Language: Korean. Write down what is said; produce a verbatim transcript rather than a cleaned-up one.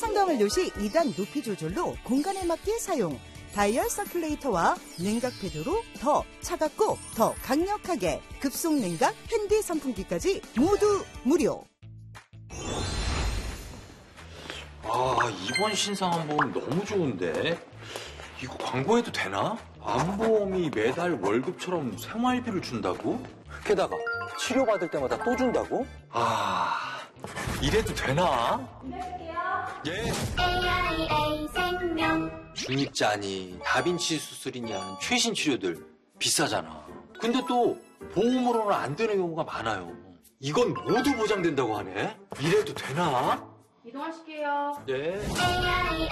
천정을 요시 이 단 높이 조절로 공간에 맞게 사용. 다이얼 서큘레이터와 냉각 패드로 더 차갑고 더 강력하게 급속 냉각 핸디 선풍기까지 모두 무료. 아, 이번 신상 안보험 너무 좋은데? 이거 광고해도 되나? 안보험이 매달 월급처럼 생활비를 준다고? 게다가 치료받을 때마다 또 준다고? 아, 이래도 되나? 예. 에이아이에이 생명. 중입자니, 다빈치 수술이니 하는 최신 치료들 비싸잖아. 근데 또 보험으로는 안 되는 경우가 많아요. 이건 모두 보장된다고 하네? 이래도 되나? 이동하실게요. 예. 에이아이